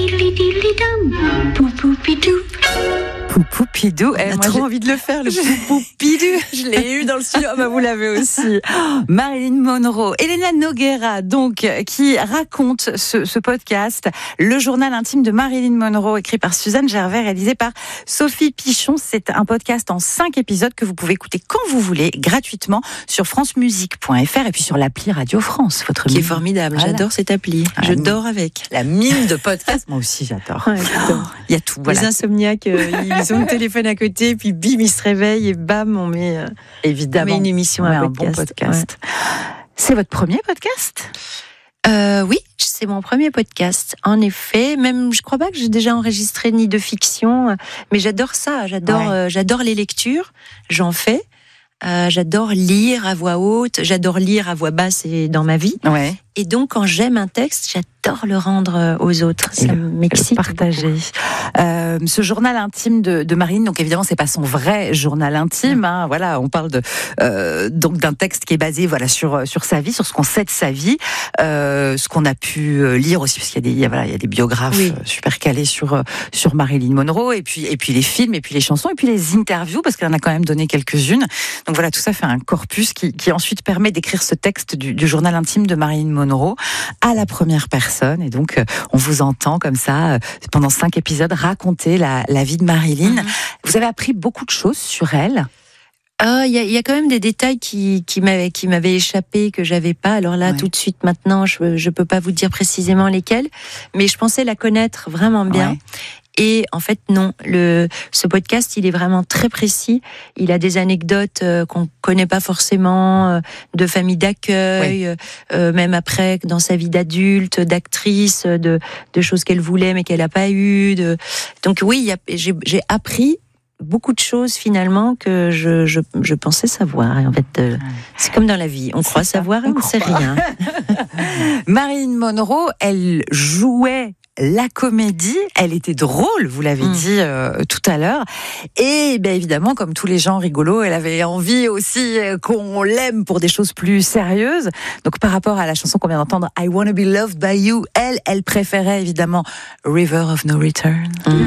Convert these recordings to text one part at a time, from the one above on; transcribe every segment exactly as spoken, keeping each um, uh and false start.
Poupoupidou. On a trop envie de le faire, le poupoupidou. Je l'ai eu dans le studio. Bah, vous l'avez aussi. Oh, Marilyn Monroe. Elena Nogueira, donc, qui raconte ce, ce podcast, le journal intime de Marilyn Monroe, écrit par Suzanne Gervais, réalisé par Sophie Pichon. C'est un podcast en cinq épisodes que vous pouvez écouter quand vous voulez, gratuitement, sur francemusique point f r et puis sur l'appli Radio France, votre Qui mine. est formidable. Voilà. J'adore cette appli. Ah, Je mine. dors avec. La mine de podcast. Moi aussi, j'adore. Ouais, j'adore. Il y a tout. Voilà. Les insomniaques, euh, ils ont le téléphone à côté, puis bim, ils se réveillent et bam, on met, euh, Évidemment. on met une émission, Ouais, un un podcast. bon podcast. C'est votre premier podcast ? Euh, oui, c'est mon premier podcast. En effet, même je crois pas que j'ai déjà enregistré ni de fiction, mais j'adore ça. J'adore, Ouais. euh, j'adore les lectures. J'en fais. Euh, j'adore lire à voix haute. J'adore lire à voix basse et dans ma vie. Ouais. Et donc, quand j'aime un texte, j'adore le rendre aux autres. Et Ça le- m'excite. le partager. Euh, ce journal intime de, de Marine, donc évidemment, c'est pas son vrai journal intime. Hein, voilà, on parle de euh, donc d'un texte qui est basé voilà sur sur sa vie, sur ce qu'on sait de sa vie, euh, ce qu'on a pu lire aussi, parce qu'il y a des il y a, voilà il y a des biographes Oui. super calés sur sur Marilyn Monroe, et puis et puis les films, et puis les chansons, et puis les interviews, parce qu'elle en a quand même donné quelques-unes. Donc voilà, tout ça fait un corpus qui qui ensuite permet d'écrire ce texte du, du journal intime de Marilyn Monroe à la première personne, et donc euh, on vous entend comme ça euh, pendant cinq épisodes raconter la, la vie de Marilyn. Mhm. Vous avez appris beaucoup de choses sur elle. Ah, il y a, il y a quand même des détails qui, qui m'avaient, qui m'avaient échappé, que j'avais pas. Alors là, Ouais. tout de suite, maintenant, je, je peux pas vous dire précisément lesquels, mais je pensais la connaître vraiment bien. Ouais. Et en fait, non. Le, ce podcast, il est vraiment très précis. Il a des anecdotes euh, qu'on connaît pas forcément, euh, de famille d'accueil, Oui. euh, même après, dans sa vie d'adulte, d'actrice, de, de choses qu'elle voulait mais qu'elle a pas eu. De... Donc oui, il y a, j'ai, j'ai appris beaucoup de choses finalement que je, je, je pensais savoir. Et en fait, euh, c'est comme dans la vie. On C'est croit ça, savoir et on on ne sait croit. rien. Marilyn Monroe, elle jouait la comédie, elle était drôle, vous l'avez Mm. dit euh, tout à l'heure, et bien évidemment, comme tous les gens rigolos, elle avait envie aussi euh, qu'on l'aime pour des choses plus sérieuses. Donc par rapport à la chanson qu'on vient d'entendre, I Wanna Be Loved by You, elle, elle préférait évidemment River of No Return.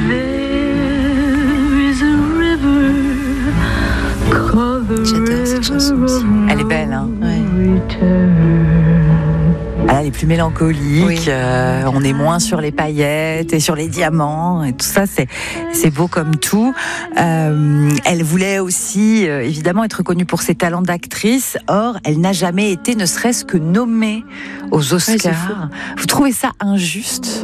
J'adore cette chanson aussi. Elle est belle, hein. Ouais. Elle est plus mélancolique, Oui. euh, on est moins sur les paillettes et sur les diamants, et tout ça, c'est, c'est beau comme tout. Euh, elle voulait aussi, euh, évidemment, être reconnue pour ses talents d'actrice. Or, elle n'a jamais été, ne serait-ce que nommée aux Oscars. c'est fou. Vous trouvez ça injuste ?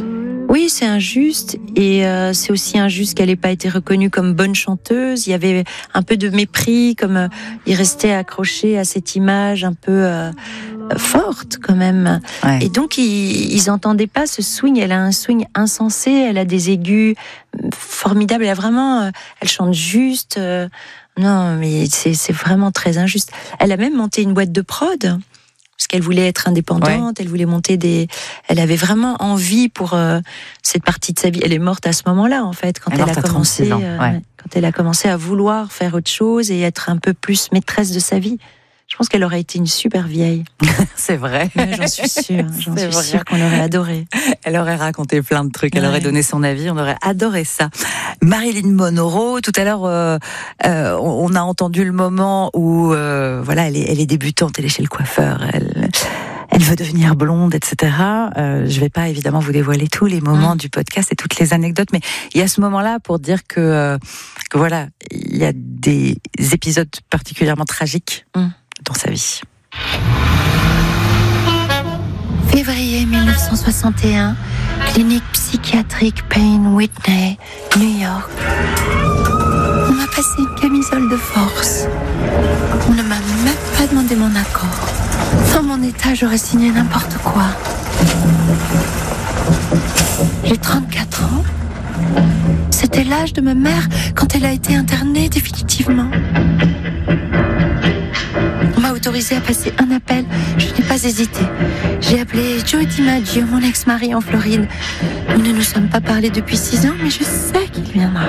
Oui, c'est injuste, et euh, c'est aussi injuste qu'elle n'ait pas été reconnue comme bonne chanteuse. Il y avait un peu de mépris, comme euh, il restait accroché à cette image un peu euh, forte quand même. Ouais. Et donc ils, ils entendaient pas ce swing. Elle a un swing insensé, elle a des aigus formidables. Elle a vraiment, euh, elle chante juste. euh, non, mais c'est, c'est vraiment très injuste. Elle a même monté une boîte de prod. Parce qu'elle voulait être indépendante, elle voulait monter des. Elle avait vraiment envie pour euh, cette partie de sa vie. Elle est morte à ce moment-là, en fait, quand Elle est elle, morte a à commencé, trente-six ans, euh, ouais. quand elle a commencé à vouloir faire autre chose et être un peu plus maîtresse de sa vie. Je pense qu'elle aurait été une super vieille. C'est vrai. Ouais, j'en suis sûre. J'en C'est suis vrai. sûre qu'on aurait adoré. Elle aurait raconté plein de trucs, elle Ouais. aurait donné son avis, on aurait adoré ça. Marilyn Monroe, tout à l'heure, euh, euh, on a entendu le moment où, euh, voilà, elle est, elle est débutante, elle est chez le coiffeur, elle, elle veut devenir blonde, et cetera. Euh, je vais pas évidemment vous dévoiler tous les moments Mm. du podcast et toutes les anecdotes, mais il y a ce moment-là pour dire que, euh, que voilà, il y a des épisodes particulièrement tragiques Mm. dans sa vie. Février mille neuf cent soixante et un, clinique psychiatrique Payne Whitney, New York. On m'a passé une camisole de force. On ne m'a même pas demandé mon accord. Dans mon état, j'aurais signé n'importe quoi. J'ai trente-quatre ans. C'était l'âge de ma mère quand elle a été internée définitivement. On m'a autorisé à passer un appel. Je n'ai pas hésité. J'ai appelé Joe DiMaggio, mon ex-mari en Floride. Nous ne nous sommes pas parlé depuis six ans, mais je sais qu'il viendra.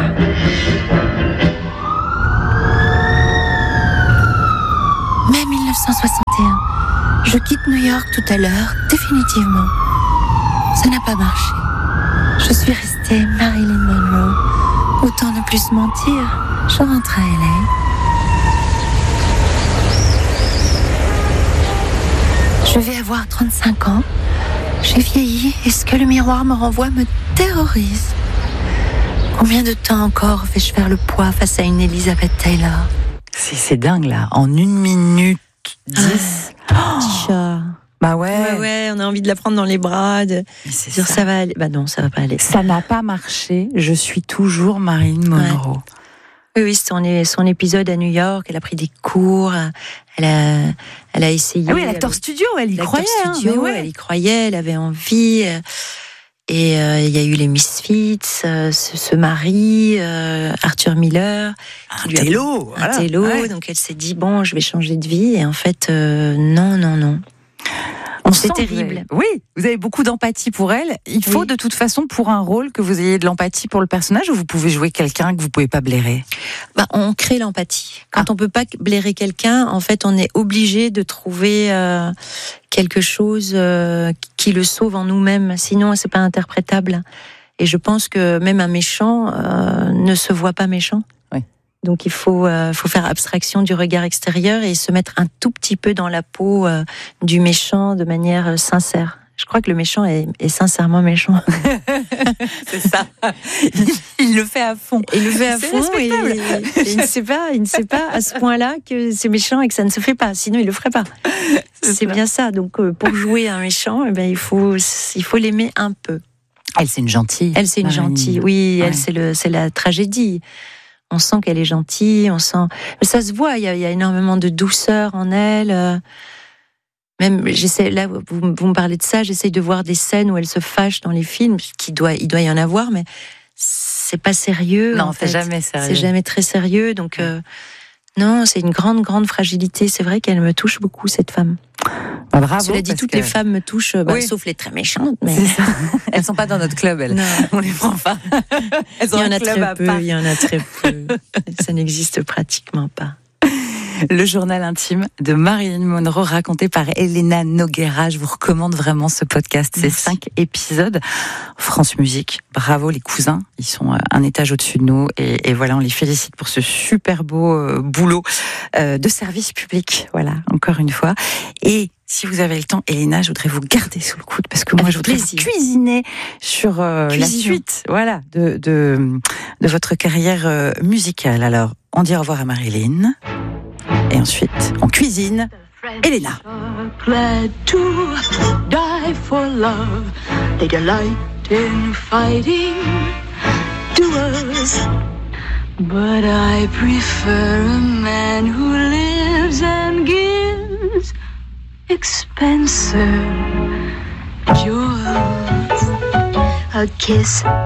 Mai mille neuf cent soixante et un. Je quitte New York tout à l'heure, définitivement. Ça n'a pas marché. Je suis restée Marilyn Monroe. Autant ne plus se mentir, je rentre à L A. Je vais avoir trente-cinq ans. J'ai vieilli et ce que le miroir me renvoie me terrorise. Combien de temps encore vais-je faire le poids face à une Elizabeth Taylor ? C'est, c'est dingue là, en une minute dix. Ah, petit chat. Bah ouais. ouais, ouais, on a envie de la prendre dans les bras, de c'est dire ça. ça va aller. Bah non, ça va pas aller. Ça n'a pas marché. Je suis toujours Marilyn Monroe. Ouais. Oui, oui, c'est son, son épisode à New York. Elle a pris des cours. Elle a, elle a essayé. Ah oui, l'acteur elle, studio, elle y croyait. Studio, hein, ouais. Elle y croyait, elle avait envie. Et euh, il y a eu les Misfits, euh, ce, ce mari, euh, Arthur Miller. Un télo. Un voilà. télo. Ouais. Donc elle s'est dit, bon, je vais changer de vie. Et en fait, euh, non, non, non. On c'est terrible. Vous avez, oui, vous avez beaucoup d'empathie pour elle. Il faut oui. de toute façon, pour un rôle, que vous ayez de l'empathie pour le personnage, ou vous pouvez jouer quelqu'un que vous pouvez pas blairer ? Bah, on crée l'empathie. Quand ah. on peut pas blairer quelqu'un, en fait, on est obligé de trouver euh, quelque chose euh, qui le sauve en nous-mêmes. Sinon, c'est pas interprétable. Et je pense que même un méchant euh, ne se voit pas méchant. Donc il faut, euh, faut faire abstraction du regard extérieur et se mettre un tout petit peu dans la peau euh, du méchant de manière euh, sincère. Je crois que le méchant est, est sincèrement méchant. C'est ça. Il, il le fait à fond. Il le fait à c'est fond et, et il ne sait pas, il ne sait pas à ce point-là que c'est méchant et que ça ne se fait pas. Sinon, il le ferait pas. C'est, c'est bien ça. Donc euh, pour jouer un méchant, eh ben il faut, il faut l'aimer un peu. Elle, c'est une gentille. Elle, c'est une Marilyn. gentille. Oui, ouais. Elle, c'est le, c'est la tragédie. On sent qu'elle est gentille, on sent. Mais ça se voit, il y a, il y a énormément de douceur en elle. Même, j'essaie, là, vous, vous me parlez de ça, j'essaie de voir des scènes où elle se fâche dans les films, qui doit, il doit y en avoir, mais c'est pas sérieux. Non, c'est fait. jamais sérieux. C'est jamais très sérieux, donc euh, non, c'est une grande, grande fragilité. C'est vrai qu'elle me touche beaucoup, cette femme. Bah, bravo. Cela dit, toutes que... les femmes me touchent, bah, oui. sauf les très méchantes. Mais... C'est ça. Elles sont pas dans notre club, elles. Non. On les prend pas. Elles ont il y en un a club très à peu. part. Il y en a très peu. Ça n'existe pratiquement pas. Le journal intime de Marilyn Monroe raconté par Elena Nogueira. Je vous recommande vraiment ce podcast. C'est Merci. cinq épisodes. France Musique, bravo les cousins. Ils sont un étage au-dessus de nous. Et, et voilà, on les félicite pour ce super beau euh, boulot euh, de service public. Voilà, encore une fois. Et si vous avez le temps, Elena, je voudrais vous garder sous le coude parce que moi, Avec je voudrais plaisir. vous cuisiner sur euh, la suite, voilà, de, de, de votre carrière euh, musicale. Alors, on dit au revoir à Marilyn. Et ensuite, on cuisine. Elena. Glad to die for love. They delight in fighting duels. But I prefer a man who lives and gives expensive jewels. A kiss